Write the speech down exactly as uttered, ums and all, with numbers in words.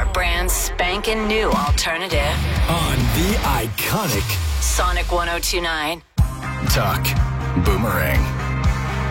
brand spanking new alternative. On the iconic Sonic one oh two point nine. Talk Boomerang.